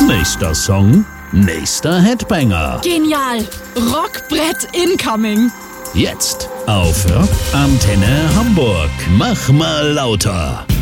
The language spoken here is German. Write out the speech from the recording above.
Nächster Song, nächster Headbanger. Genial. Rockbrett incoming. Jetzt auf Rock Antenne Hamburg. Mach mal lauter.